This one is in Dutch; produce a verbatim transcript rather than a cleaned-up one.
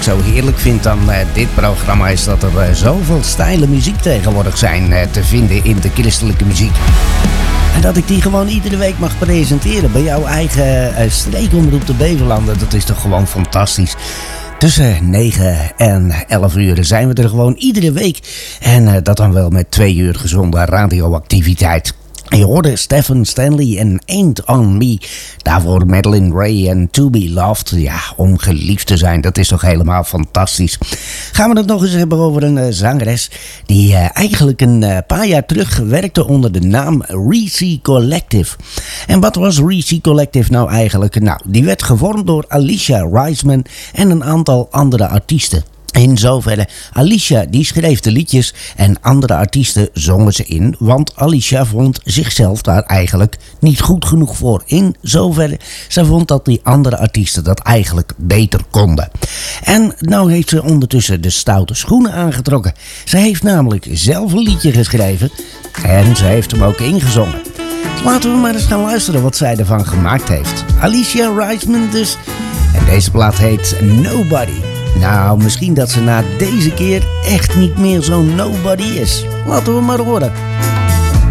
ik zo heerlijk vind aan uh, dit programma is dat er uh, zoveel stijlen muziek tegenwoordig zijn uh, te vinden in de christelijke muziek. En dat ik die gewoon iedere week mag presenteren bij jouw eigen uh, streekomroep de Beverlanden. Dat is toch gewoon fantastisch. Tussen negen en elf uur zijn we er gewoon iedere week. En uh, dat dan wel met twee uur gezonde radioactiviteit. Je hoorde Stephen Stanley en Ain't On Me. Daarvoor Madeline Ray en To Be Loved. Ja, om geliefd te zijn, dat is toch helemaal fantastisch. Gaan we het nog eens hebben over een uh, zangeres... die uh, eigenlijk een uh, paar jaar terug werkte onder de naam Reezy Collective. En wat was Reezy Collective nou eigenlijk? Nou, die werd gevormd door Alicia Riseman en een aantal andere artiesten. In zoverre, Alicia die schreef de liedjes en andere artiesten zongen ze in, want Alicia vond zichzelf daar eigenlijk niet goed genoeg voor. In zoverre, ze vond dat die andere artiesten dat eigenlijk beter konden. En nou heeft ze ondertussen de stoute schoenen aangetrokken. Ze heeft namelijk zelf een liedje geschreven en ze heeft hem ook ingezongen. Laten we maar eens gaan luisteren wat zij ervan gemaakt heeft. Alicia Riseman dus. En deze plaat heet Nobody. Nou, misschien dat ze na deze keer echt niet meer zo'n nobody is. Laten we maar horen.